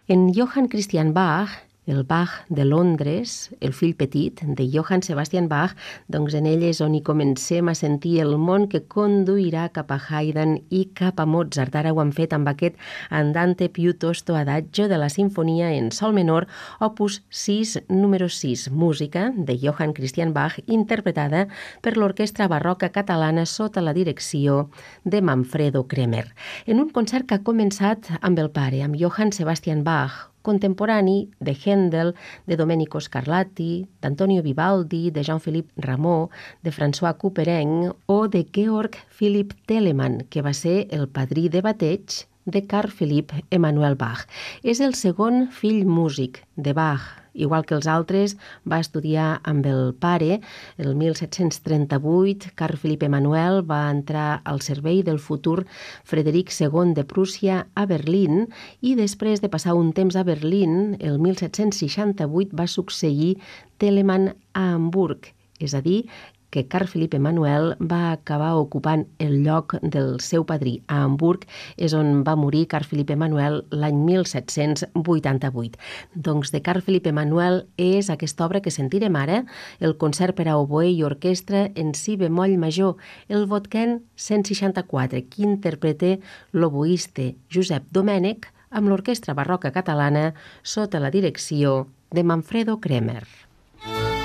En Johann Christian Bach, el Bach de Londres, el fill petit de Johann Sebastian Bach, doncs en ell és on hi comencem a sentir el món que conduirà cap a Haydn i cap a Mozart. Ara ho han fet amb aquest Andante piuttosto adagio de la sinfonia en sol menor, opus 6, número 6, música de Johann Christian Bach, interpretada per l'Orquestra Barroca Catalana sota la direcció de Manfredo Kremer. En un concert que ha començat amb el pare, amb Johann Sebastian Bach, contemporani de Händel, de Domenico Scarlatti, d'Antonio Vivaldi, de Jean-Philippe Rameau, de François Couperin o de Georg Philipp Telemann, que va ser el padrí de bateig de Carl Philipp Emanuel Bach. És el segon fill músic de Bach. Igual que els altres, va estudiar amb el pare. El 1738, Carl Philipp Emanuel va entrar al servei del futur Frederic II de Prússia a Berlín i després de passar un temps a Berlín, el 1768 va succeir Telemann a Hamburg, és a dir, que Carl Philipp Emanuel va acabar ocupant el lloc del seu padrí. A Hamburg és on va morir Carl Philipp Emanuel l'any 1788. Doncs de Carl Philipp Emanuel és aquesta obra que sentirem ara, el concert per a oboè i orquestra en si bemoll major, el Vodken 164, que interpreta l'oboista Josep Domènech amb l'Orquestra Barroca Catalana sota la direcció de Manfredo Kremer.